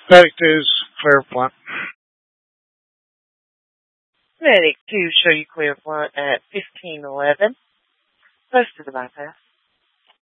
Medic 2's clear front. Medic 2 show you clear front at 1511. Close to the bypass.